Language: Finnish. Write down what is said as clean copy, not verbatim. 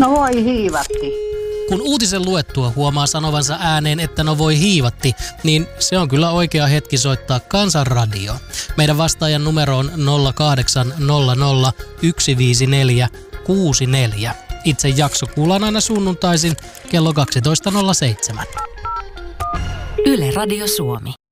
No voi hiivatti. Kun uutisen luettua huomaa sanovansa ääneen, että no voi hiivatti, niin se on kyllä oikea hetki soittaa Kansanradio. Meidän vastaajan numero on 0800 154 64. Itse jakso kuullaan aina sunnuntaisin kello 12.07. Yle Radio Suomi.